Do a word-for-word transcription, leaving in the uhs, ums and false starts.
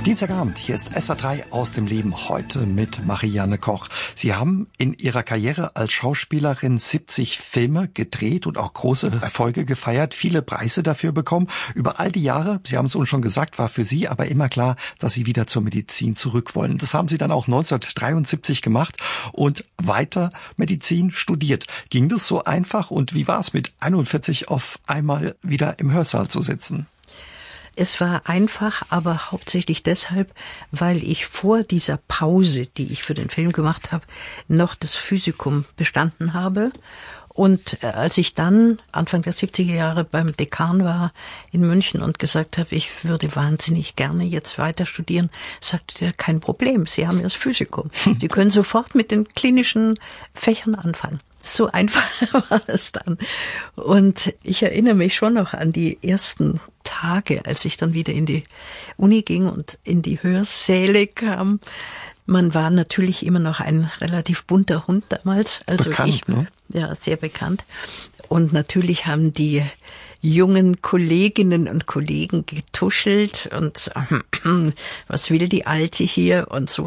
Dienstagabend, hier ist S R drei aus dem Leben, heute mit Marianne Koch. Sie haben in Ihrer Karriere als Schauspielerin siebzig Filme gedreht und auch große Erfolge gefeiert, viele Preise dafür bekommen. Über all die Jahre, Sie haben es uns schon gesagt, war für Sie aber immer klar, dass Sie wieder zur Medizin zurück wollen. Das haben Sie dann auch neunzehnhundertdreiundsiebzig gemacht und weiter Medizin studiert. Ging das so einfach und wie war es mit einundvierzig auf einmal wieder im Hörsaal zu sitzen? Es war einfach, aber hauptsächlich deshalb, weil ich vor dieser Pause, die ich für den Film gemacht habe, noch das Physikum bestanden habe. Und als ich dann Anfang der siebziger Jahre beim Dekan war in München und gesagt habe, ich würde wahnsinnig gerne jetzt weiter studieren, sagte er, kein Problem, Sie haben ja das Physikum. Sie können sofort mit den klinischen Fächern anfangen. So einfach war es dann. Und ich erinnere mich schon noch an die ersten Tage, als ich dann wieder in die Uni ging und in die Hörsäle kam. Man war natürlich immer noch ein relativ bunter Hund damals. Also bekannt, ich, ne? Ja, sehr bekannt. Und natürlich haben die jungen Kolleginnen und Kollegen getuschelt und äh, was will die Alte hier und so.